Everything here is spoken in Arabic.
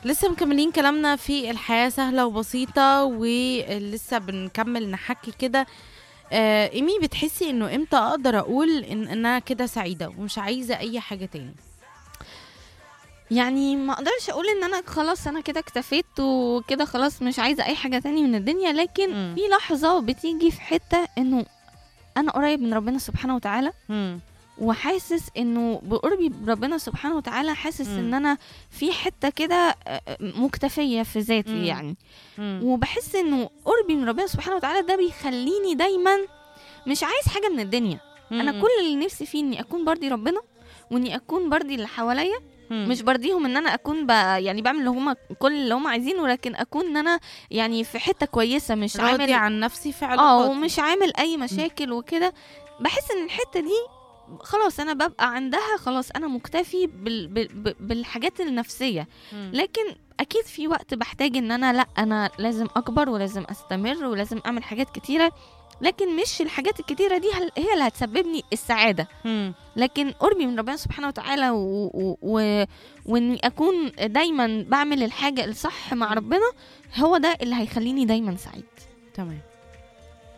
لسه مكملين كلامنا في الحياة سهلة وبسيطة، ولسه بنكمل نحكي كده. إيمي، بتحسي إنه إمتى أقدر أقول إن أنا كده سعيدة ومش عايزة أي حاجة تاني؟ يعني ما اقدرش اقول ان انا خلاص انا كده اكتفيت وكده خلاص مش عايزه اي حاجه تاني من الدنيا، لكن مم. في لحظه بتيجي في حته انه انا قريب من ربنا سبحانه وتعالى، مم. وحاسس انه بقربي بربنا سبحانه وتعالى حاسس مم. ان انا في حته كده مكتفيه في ذاتي مم. يعني. مم. وبحس انه قربي من ربنا سبحانه وتعالى ده بيخليني دايما مش عايز حاجه من الدنيا. انا مم. كل اللي نفسي فيه اني اكون برضي ربنا، واني اكون برضي اللي حواليا. مم. مش برضيهم ان انا اكون يعني بعمل اللي هما كل اللي هما عايزينه، لكن اكون ان انا يعني في حته كويسه، مش راضية عامل عن نفسي في علاقاتي. ومش عامل اي مم. مشاكل وكده. بحس ان الحته دي خلاص انا ببقى عندها، خلاص انا مكتفي بالحاجات النفسيه. مم. لكن اكيد في وقت بحتاج ان انا لا، انا لازم اكبر ولازم استمر ولازم اعمل حاجات كتيره، لكن مش الحاجات الكتيره دي هي اللي هتسببني السعاده. مم. لكن قربي من ربنا سبحانه وتعالى واني اكون دايما بعمل الحاجه الصح مع ربنا، هو ده اللي هيخليني دايما سعيد. تمام.